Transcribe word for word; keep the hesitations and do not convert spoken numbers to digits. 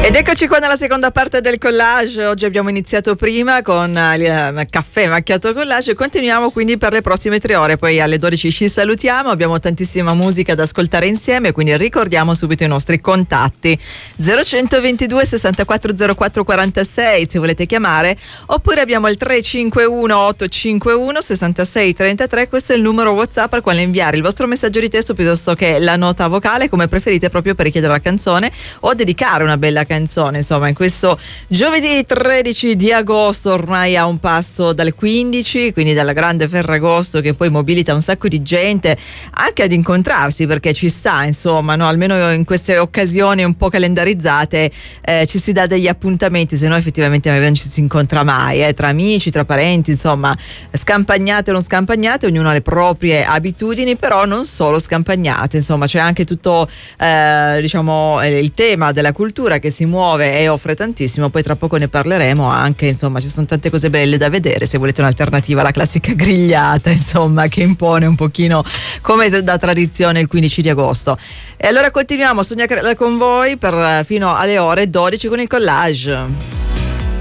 Ed eccoci qua nella seconda parte del collage. Oggi abbiamo iniziato prima con il caffè macchiato collage e continuiamo quindi per le prossime tre ore. Poi alle dodici ci salutiamo, abbiamo tantissima musica da ascoltare insieme, quindi ricordiamo subito i nostri contatti: zero centoventidue sessantaquattro zero quattro quarantasei se volete chiamare, oppure abbiamo il tre cinque uno otto cinque uno sessantasei trentatré. Questo è il numero WhatsApp al quale inviare il vostro messaggio di testo piuttosto che la nota vocale, come preferite, proprio per richiedere la canzone o dedicare una bella canzone. Insomma, in questo giovedì tredici di agosto, ormai a un passo dal quindici, quindi dalla grande Ferragosto, che poi mobilita un sacco di gente anche ad incontrarsi, perché ci sta, insomma, no? Almeno in queste occasioni un po' calendarizzate eh, ci si dà degli appuntamenti, se no effettivamente magari non ci si incontra mai, eh, tra amici, tra parenti, insomma, scampagnate o non scampagnate, ognuno ha le proprie abitudini, però non solo scampagnate, insomma, c'è anche tutto eh, diciamo il tema della cultura che si muove e offre tantissimo. Poi tra poco ne parleremo anche, insomma, ci sono tante cose belle da vedere, se volete un'alternativa alla classica grigliata, insomma, che impone un pochino come da tradizione il quindici di agosto. E allora continuiamo a sognare con voi per fino alle ore dodici con il collage.